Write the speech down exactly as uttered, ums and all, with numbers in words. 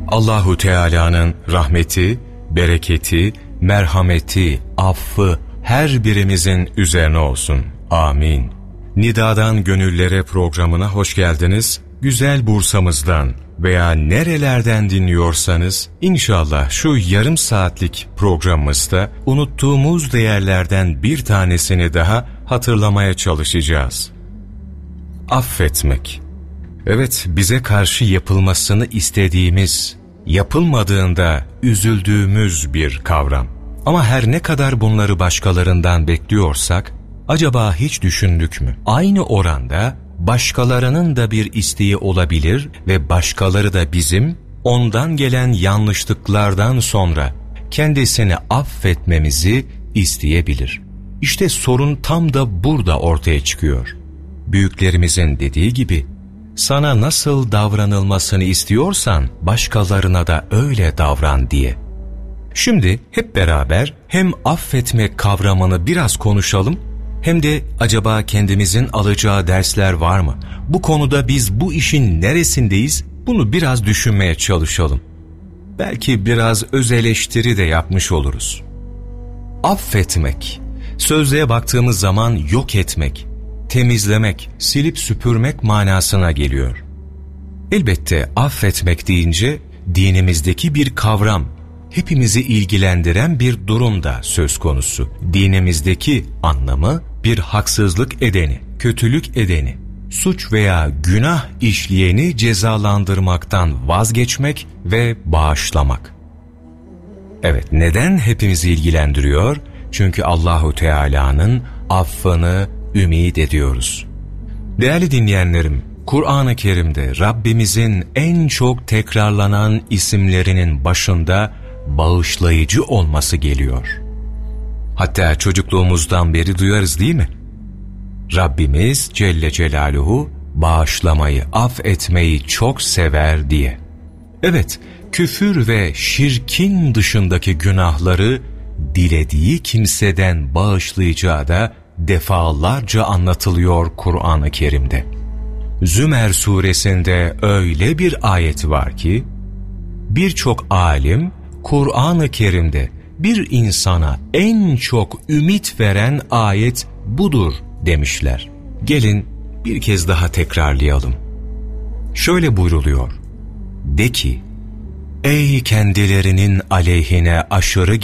Allahu Teala'nın rahmeti, bereketi, merhameti, affı her birimizin üzerine olsun. Amin. Nidadan Gönüllere programına hoş geldiniz. Güzel Bursa'mızdan veya nerelerden dinliyorsanız inşallah şu yarım saatlik programımızda unuttuğumuz değerlerden bir tanesini daha hatırlamaya çalışacağız. Affetmek. Evet, bize karşı yapılmasını istediğimiz, yapılmadığında üzüldüğümüz bir kavram. Ama her ne kadar bunları başkalarından bekliyorsak, acaba hiç düşündük mü? Aynı oranda başkalarının da bir isteği olabilir ve başkaları da bizim ondan gelen yanlışlıklardan sonra kendisini affetmemizi isteyebilir. İşte sorun tam da burada ortaya çıkıyor. Büyüklerimizin dediği gibi, sana nasıl davranılmasını istiyorsan başkalarına da öyle davran diye. Şimdi hep beraber hem affetmek kavramını biraz konuşalım, hem de acaba kendimizin alacağı dersler var mı? Bu konuda biz bu işin neresindeyiz? Bunu biraz düşünmeye çalışalım. Belki biraz öz eleştiri de yapmış oluruz. Affetmek, sözlüğe baktığımız zaman yok etmek, temizlemek, silip süpürmek manasına geliyor. Elbette affetmek deyince dinimizdeki bir kavram, hepimizi ilgilendiren bir durum da söz konusu. Dinimizdeki anlamı bir haksızlık edeni, kötülük edeni, suç veya günah işleyeni cezalandırmaktan vazgeçmek ve bağışlamak. Evet, neden hepimizi ilgilendiriyor? Çünkü Allahu Teala'nın affını ümit ediyoruz. Değerli dinleyenlerim, Kur'an-ı Kerim'de Rabbimizin en çok tekrarlanan isimlerinin başında bağışlayıcı olması geliyor. Hatta çocukluğumuzdan beri duyarız değil mi? Rabbimiz Celle Celaluhu bağışlamayı, affetmeyi çok sever diye. Evet, küfür ve şirkin dışındaki günahları dilediği kimseden bağışlayacağı da defalarca anlatılıyor Kur'an-ı Kerim'de. Zümer suresinde öyle bir ayet var ki, birçok alim Kur'an-ı Kerim'de bir insana en çok ümit veren ayet budur demişler. Gelin bir kez daha tekrarlayalım. Şöyle buyruluyor: de ki, ey kendilerinin aleyhine aşırı